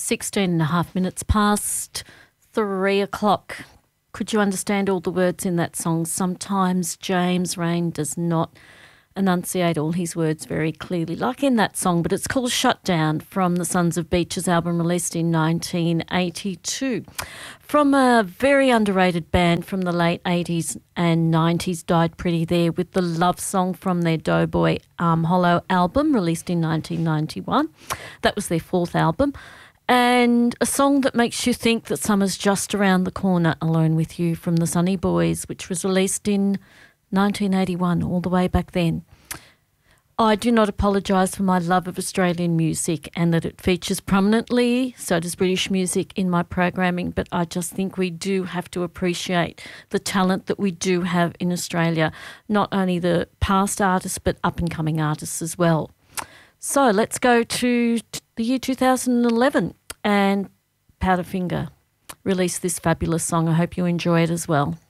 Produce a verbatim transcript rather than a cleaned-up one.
sixteen and a half minutes past three o'clock. Could you understand all the words in that song? Sometimes James Rain does not enunciate all his words very clearly, like in that song, but it's called Shut Down from the Sons of Beaches album released in nineteen eighty-two. From a very underrated band from the late eighties and nineties, Died Pretty There, with the love song from their Doughboy Arm Hollow album released in nineteen ninety-one. That was their fourth album. And a song that makes you think that summer's just around the corner, Alone With You from the Sunny Boys, which was released in nineteen eighty-one, all the way back then. I do not apologise for my love of Australian music and that it features prominently, so does British music, in my programming, but I just think we do have to appreciate the talent that we do have in Australia, not only the past artists but up-and-coming artists as well. So let's go to the year two thousand eleven, and Powderfinger released this fabulous song. I hope you enjoy it as well.